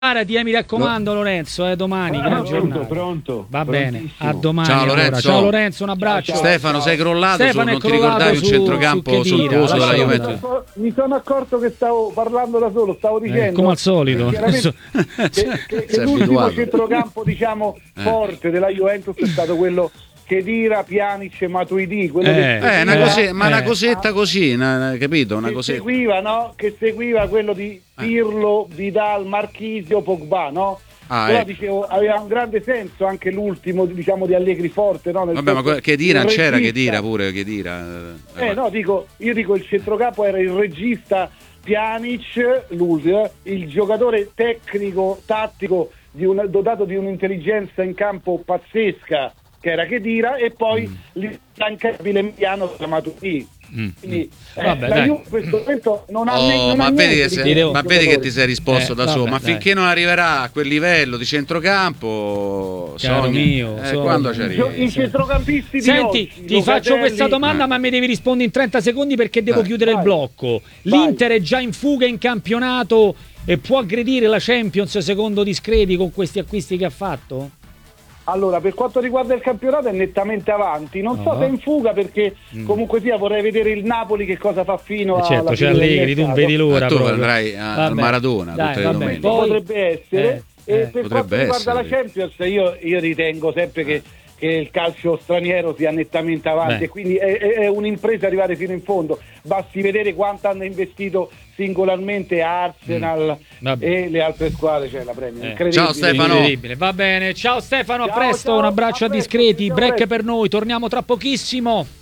Ti mi raccomando Lorenzo, domani pronto. Va bene, a domani. Ciao Lorenzo. Ciao Lorenzo, un abbraccio. Stefano, sei crollato, Stefano non ti ricordavi un centrocampo sontuoso della Juventus? Mi sono accorto che stavo parlando da solo, stavo dicendo come al solito che l'ultimo centrocampo forte della Juventus è stato quello Khedira, Pjanic e Matuidi, una cosetta così, capito? Una cosetta. Che seguiva quello di Pirlo, Vidal, Marchisio, Pogba, no? Però dicevo, aveva un grande senso anche l'ultimo, di Allegri forte, no? Vabbè, ma Khedira c'era, Khedira pure, Khedira. Io dico il centrocampo era il regista Pjanic, il giocatore tecnico, tattico, dotato di un'intelligenza in campo pazzesca, che era Khedira, e poi l'instancabile Emiliano Matuidi. Quindi la Juve in questo momento non ha vedi che ti sei risposto da solo, ma finché non arriverà a quel livello di centrocampo, quando ci arrivi? I centrocampisti di oggi, ti faccio questa domanda, ma mi devi rispondere in 30 secondi perché devo chiudere il blocco. L'Inter è già in fuga in campionato e può aggredire la Champions secondo Discreti con questi acquisti che ha fatto? Allora, per quanto riguarda il campionato è nettamente avanti, non so se è in fuga perché comunque sia vorrei vedere il Napoli che cosa fa fino a certo, c'è Allegri, tu non vedi l'ora, tu andrai al Maradona tutte le domeniche. Potrebbe essere e per quanto riguarda la Champions io ritengo sempre che il calcio straniero sia nettamente avanti e quindi è un'impresa arrivare fino in fondo. Basti vedere quanto hanno investito singolarmente Arsenal e le altre squadre, cioè la Premier. Ciao Stefano. Va bene, ciao Stefano, a presto, un abbraccio a Discreti, break per noi, torniamo tra pochissimo.